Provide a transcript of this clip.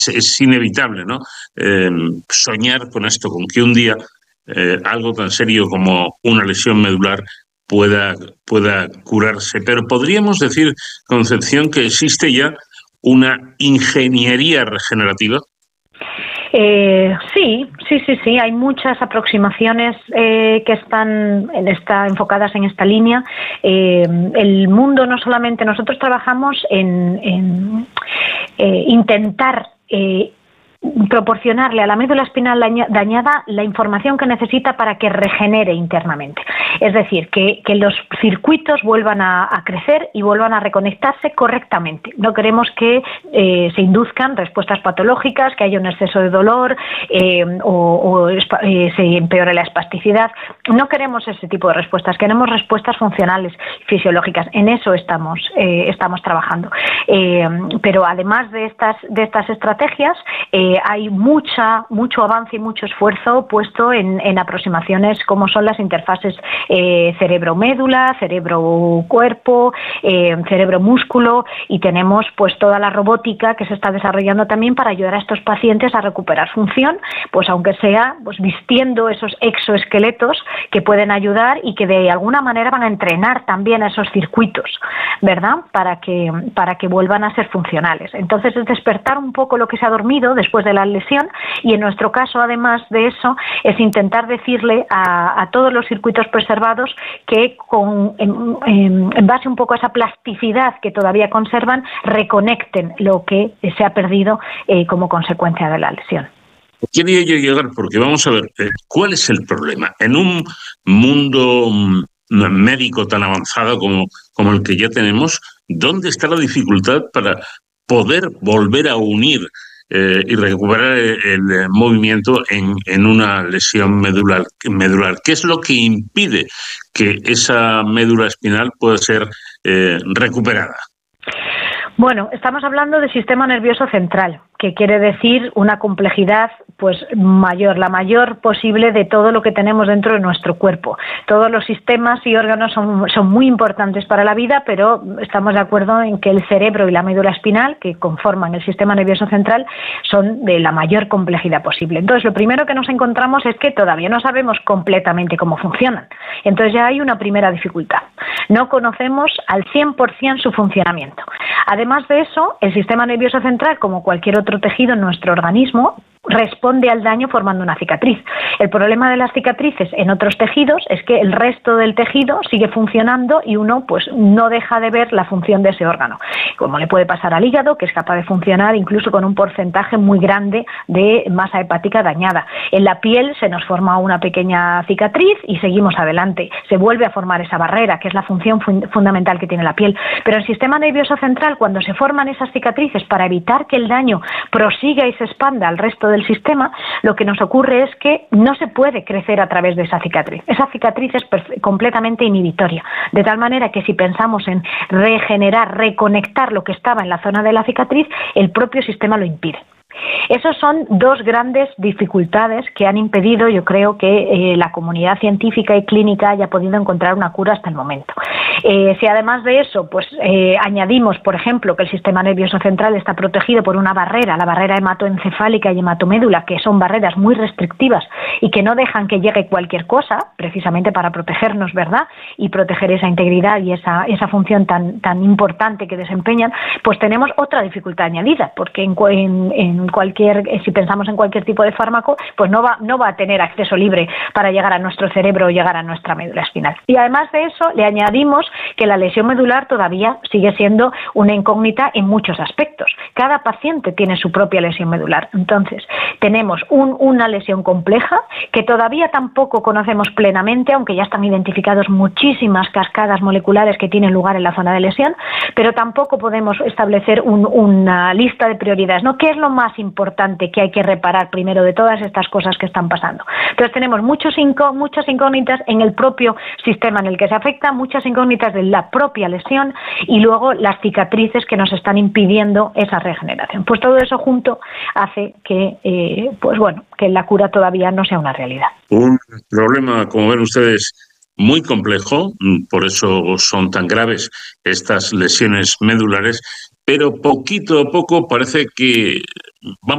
es inevitable, ¿no? Soñar con esto, con que un día algo tan serio como una lesión medular pueda curarse. Pero podríamos decir, Concepción, que existe ya una ingeniería regenerativa. Sí. Hay muchas aproximaciones que están enfocadas en esta línea. El mundo no solamente, nosotros trabajamos en intentar proporcionarle a la médula espinal dañada la información que necesita para que regenere internamente. Es decir, que los circuitos vuelvan a crecer y vuelvan a reconectarse correctamente. No queremos que se induzcan respuestas patológicas, que haya un exceso de dolor o se empeore la espasticidad. No queremos ese tipo de respuestas, queremos respuestas funcionales, fisiológicas. En eso estamos trabajando. Pero además de estas estrategias, hay mucho avance y mucho esfuerzo puesto en aproximaciones como son las interfaces cerebro-médula, cerebro-cuerpo, cerebro-músculo, y tenemos pues toda la robótica que se está desarrollando también para ayudar a estos pacientes a recuperar función, pues aunque sea pues vistiendo esos exoesqueletos que pueden ayudar y que de alguna manera van a entrenar también a esos circuitos, ¿verdad? Para que vuelvan a ser funcionales. Entonces es despertar un poco lo que se ha dormido después de la lesión, y en nuestro caso, además de eso, es intentar decirle a todos los circuitos preservados que en base un poco a esa plasticidad que todavía conservan, reconecten lo que se ha perdido como consecuencia de la lesión. Quería yo llegar porque vamos a ver, ¿cuál es el problema? En un mundo médico tan avanzado como el que ya tenemos, ¿dónde está la dificultad para poder volver a unir y recuperar el movimiento en una lesión medular? ¿Qué es lo que impide que esa médula espinal pueda ser recuperada? Bueno, estamos hablando del sistema nervioso central, que quiere decir una complejidad pues mayor, la mayor posible de todo lo que tenemos dentro de nuestro cuerpo. Todos los sistemas y órganos son muy importantes para la vida, pero estamos de acuerdo en que el cerebro y la médula espinal, que conforman el sistema nervioso central, son de la mayor complejidad posible. Entonces, lo primero que nos encontramos es que todavía no sabemos completamente cómo funcionan. Entonces ya hay una primera dificultad. No conocemos al 100% su funcionamiento. Además de eso, el sistema nervioso central, como cualquier otro tejido en nuestro organismo, responde al daño formando una cicatriz. El problema de las cicatrices en otros tejidos es que el resto del tejido sigue funcionando y uno pues no deja de ver la función de ese órgano, como le puede pasar al hígado, que es capaz de funcionar incluso con un porcentaje muy grande de masa hepática dañada. En la piel se nos forma una pequeña cicatriz y seguimos adelante. Se vuelve a formar esa barrera, que es la función fundamental que tiene la piel. Pero el sistema nervioso central, cuando se forman esas cicatrices para evitar que el daño prosiga y se expanda al resto del sistema, lo que nos ocurre es que no se puede crecer a través de esa cicatriz. Esa cicatriz es completamente inhibitoria, de tal manera que si pensamos en regenerar, reconectar lo que estaba en la zona de la cicatriz, el propio sistema lo impide. Esas son dos grandes dificultades que han impedido, yo creo, que la comunidad científica y clínica haya podido encontrar una cura hasta el momento. Si además de eso, pues añadimos, por ejemplo, que el sistema nervioso central está protegido por una barrera, la barrera hematoencefálica y hematomédula, que son barreras muy restrictivas y que no dejan que llegue cualquier cosa, precisamente para protegernos, ¿verdad? Y proteger esa integridad y esa función tan importante que desempeñan, pues tenemos otra dificultad añadida, porque si pensamos en cualquier tipo de fármaco, pues no va a tener acceso libre para llegar a nuestro cerebro o llegar a nuestra médula espinal. Y además de eso, le añadimos que la lesión medular todavía sigue siendo una incógnita en muchos aspectos. Cada paciente tiene su propia lesión medular. Entonces, tenemos una lesión compleja que todavía tampoco conocemos plenamente, aunque ya están identificadas muchísimas cascadas moleculares que tienen lugar en la zona de lesión, pero tampoco podemos establecer una lista de prioridades, ¿no? ¿Qué es lo más importante que hay que reparar primero de todas estas cosas que están pasando? Entonces tenemos muchas incógnitas en el propio sistema en el que se afecta, muchas incógnitas de la propia lesión y luego las cicatrices que nos están impidiendo esa regeneración. Pues todo eso junto hace que que la cura todavía no sea una realidad. Un problema, como ven ustedes, muy complejo, por eso son tan graves estas lesiones medulares, pero poquito a poco parece que vamos